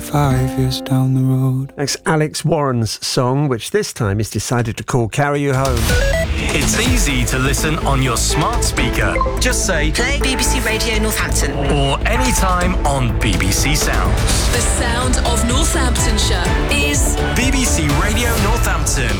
5 years down the road. That's Alex Warren's song, which this time is decided to call Carry You Home. It's easy to listen on your smart speaker. Just say, play BBC Radio Northampton. Or anytime on BBC Sounds. The sound of Northamptonshire is BBC Radio Northampton.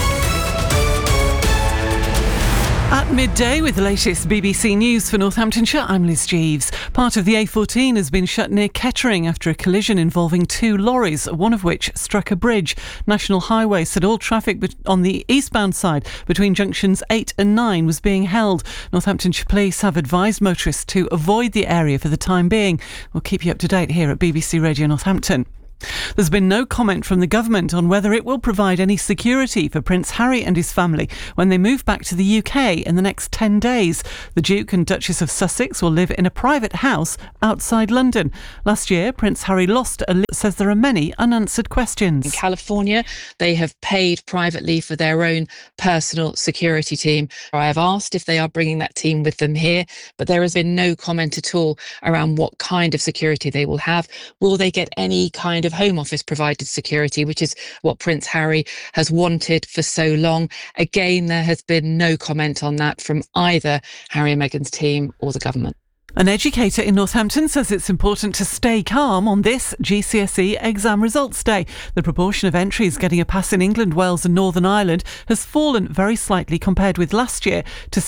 At midday with the latest BBC News for Northamptonshire, I'm Liz Jeeves. Part of the A14 has been shut near Kettering after a collision involving two lorries, one of which struck a bridge. National Highway said all traffic on the eastbound side between junctions 8 and 9 was being held. Northamptonshire Police have advised motorists to avoid the area for the time being. We'll keep you up to date here at BBC Radio Northampton. There's been no comment from the government on whether it will provide any security for Prince Harry and his family when they move back to the UK in the next 10 days. The Duke and Duchess of Sussex will live in a private house outside London. Last year, Prince Harry says there are many unanswered questions. In California, they have paid privately for their own personal security team. I have asked if they are bringing that team with them here, but there has been no comment at all around what kind of security they will have. Will they get any kind of Home Office provided security, which is what Prince Harry has wanted for so long? Again, there has been no comment on that from either Harry and Meghan's team or the government. An educator in Northampton says it's important to stay calm on this GCSE exam results day. The proportion of entries getting a pass in England, Wales and Northern Ireland has fallen very slightly compared with last year to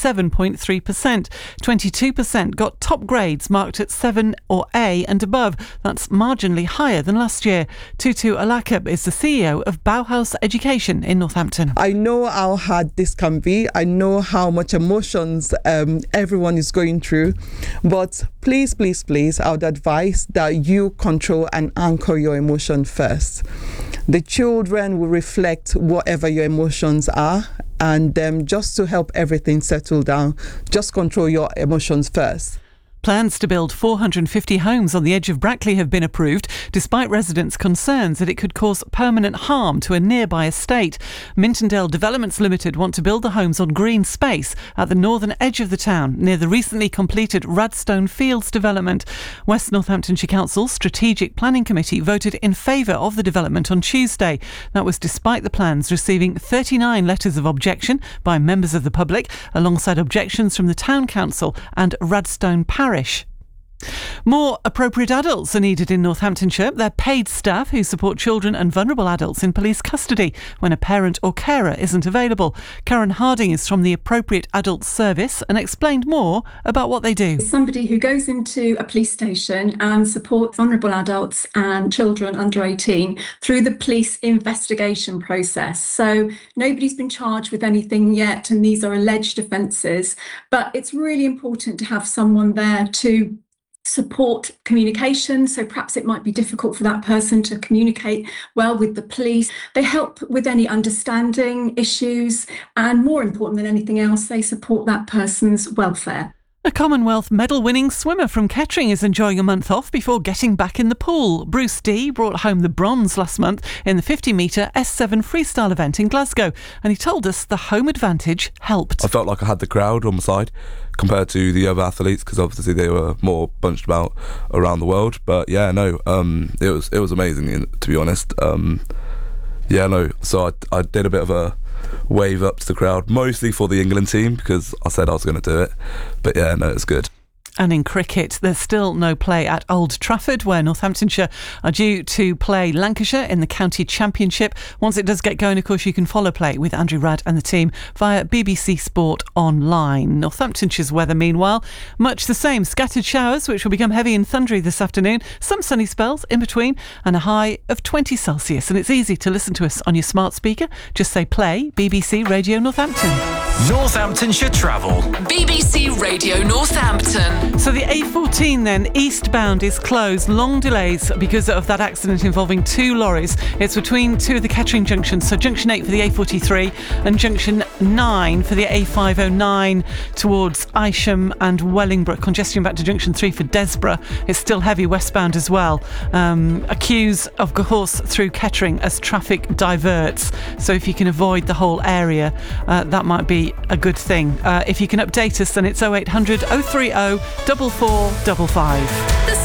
67.3%. 22% got top grades marked at 7 or A and above. That's marginally higher than last year. Tutu Alakab is the CEO of Bauhaus Education in Northampton. I know how hard this can be. I know how much emotions everyone is going through. But please, I would advise that you control and anchor your emotion first. The children will reflect whatever your emotions are, and just to help everything settle down, just control your emotions first. Plans to build 450 homes on the edge of Brackley have been approved, despite residents' concerns that it could cause permanent harm to a nearby estate. Mintondale Developments Limited want to build the homes on green space at the northern edge of the town, near the recently completed Radstone Fields development. West Northamptonshire Council's Strategic Planning Committee voted in favour of the development on Tuesday. That was despite the plans receiving 39 letters of objection by members of the public, alongside objections from the Town Council and Radstone Parish. More appropriate adults are needed in Northamptonshire. They're paid staff who support children and vulnerable adults in police custody when a parent or carer isn't available. Karen Harding is from the Appropriate Adults Service and explained more about what they do. Somebody who goes into a police station and supports vulnerable adults and children under 18 through the police investigation process. So nobody's been charged with anything yet, and these are alleged offences, but it's really important to have someone there to support communication. So perhaps it might be difficult for that person to communicate well with the police. They help with any understanding issues, and more important than anything else, they support that person's welfare. A Commonwealth medal-winning swimmer from Kettering is enjoying a month off before getting back in the pool. Bruce D brought home the bronze last month in the 50-metre S7 freestyle event in Glasgow, and he told us the home advantage helped. I felt like I had the crowd on my side compared to the other athletes, because obviously they were more bunched about around the world. But yeah, no, it was amazing, to be honest. So I did a bit of a wave up to the crowd, mostly for the England team, because I said I was going to do it. But yeah, no, it's good. And in cricket, there's still no play at Old Trafford, where Northamptonshire are due to play Lancashire in the County Championship. Once it does get going, of course, you can follow play with Andrew Radd and the team via BBC Sport Online. Northamptonshire's weather, meanwhile, much the same. Scattered showers, which will become heavy and thundery this afternoon. Some sunny spells in between, and a high of 20 Celsius. And it's easy to listen to us on your smart speaker. Just say play BBC Radio Northampton. Northamptonshire Travel. BBC Radio Northampton. So the A14 then, eastbound, is closed. Long delays because of that accident involving two lorries. It's between two of the Kettering junctions, so junction 8 for the A43 and junction 9 for the A509 towards Isham and Wellingborough. Congestion back to junction 3 for Desborough. It's still heavy westbound as well. A queues of course through Kettering as traffic diverts. So if you can avoid the whole area, that might be a good thing. If you can update us, then it's 0800 030 4455.